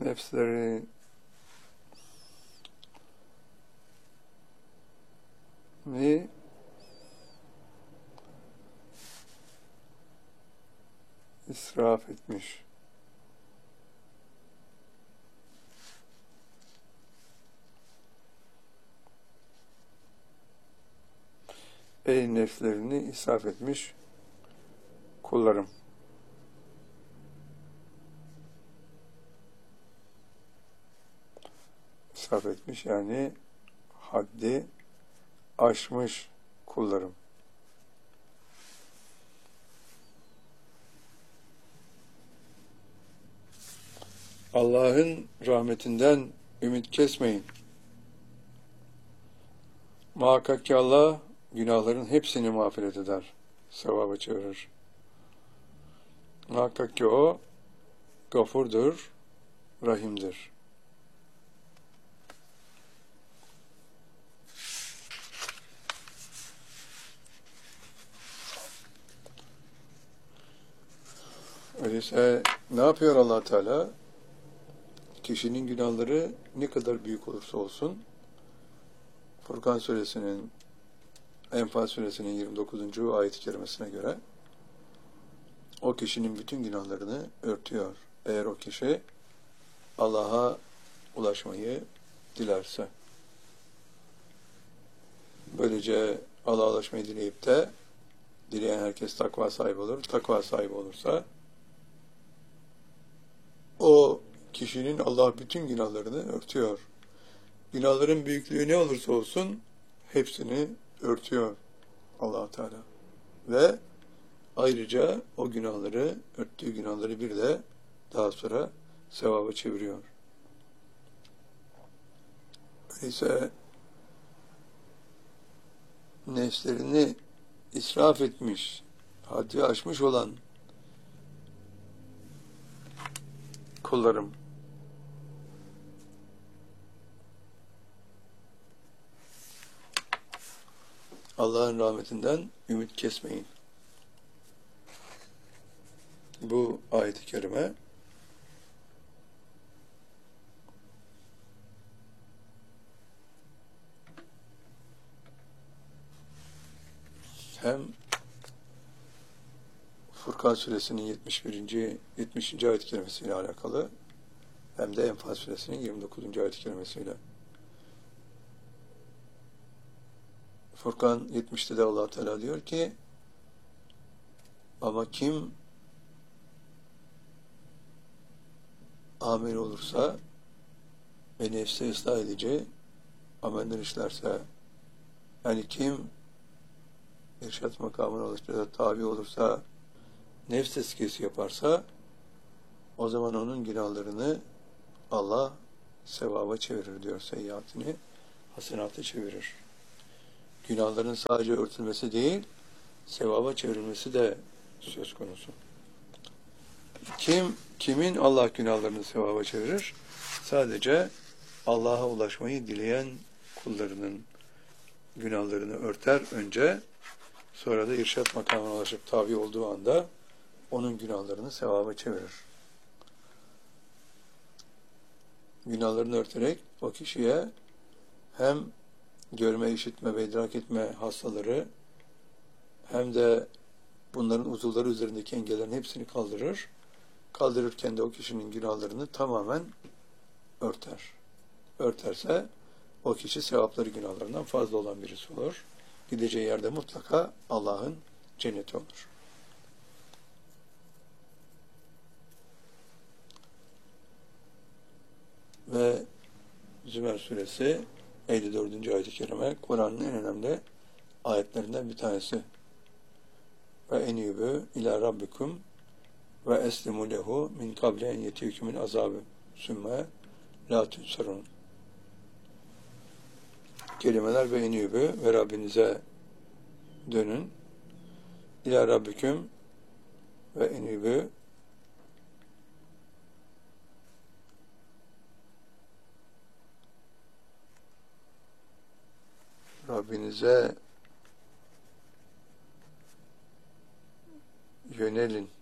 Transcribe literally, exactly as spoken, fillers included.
nefsleri ni israf etmiş. Ey nefslerini israf etmiş kullarım. İsraf etmiş yani haddi aşmış kullarım. Allah'ın rahmetinden ümit kesmeyin. Muhakkak ki Allah günahların hepsini mağfiret eder, sevaba çevirir. Muhakkak ki O gafurdur, rahimdir. Öyleyse ne yapıyor Allah Teala? Kişinin günahları ne kadar büyük olursa olsun, Furkan Suresinin, Enfal Suresinin yirmi dokuzuncu ayet-i kerimesine göre o kişinin bütün günahlarını örtüyor. Eğer o kişi Allah'a ulaşmayı dilerse. Böylece Allah'a ulaşmayı dileyip de dileyen herkes takva sahibi olur. Takva sahibi olursa o kişinin Allah bütün günahlarını örtüyor. Günahların büyüklüğü ne olursa olsun hepsini örtüyor Allah Teala. Ve ayrıca o günahları, örttüğü günahları bir de daha sonra sevaba çeviriyor. Öyleyse nefslerini israf etmiş, haddi aşmış olan kullarım, Allah'ın rahmetinden ümit kesmeyin. Bu ayet-i kerime hem Furkan Suresinin yetmiş birinci yetmişinci ayet-i kerimesiyle alakalı hem de Enfal Suresinin yirmi dokuzuncu ayet-i kerimesiyle. Furkan yetmişte de Allah Teala diyor ki ama kim amel olursa ve nefsi ıslah edici ameller işlerse, yani kim irşat makamına ulaşırsa, tabi olursa, nefs tezkiyesi yaparsa o zaman onun günahlarını Allah sevaba çevirir diyor, seyyiatini hasenata çevirir. Günahların sadece örtülmesi değil, sevaba çevrilmesi de söz konusu. Kim, kimin Allah günahlarını sevaba çevirir? Sadece Allah'a ulaşmayı dileyen kullarının günahlarını örter önce, sonra da irşat makamına ulaşıp tabi olduğu anda onun günahlarını sevaba çevirir. Günahlarını örterek o kişiye hem görme, işitme ve idrak etme hastaları hem de bunların uzuvları üzerindeki engellerin hepsini kaldırır. Kaldırırken de o kişinin günahlarını tamamen örter. Örterse o kişi sevapları günahlarından fazla olan birisi olur. Gideceği yerde mutlaka Allah'ın cenneti olur. Ve Zümer Suresi elli dördüncü ayet-i kerime Kur'an'ın en önemli ayetlerinden bir tanesi. Ve enîbû ilâ rabbikum ve eslimu lehu min kable en yetîkümül azâbü sümme lâ tunsarun. Kelimeler ve enîbû ve Rabbinize dönün. İlâ rabbiküm ve enîbû Rabbinize yönelin.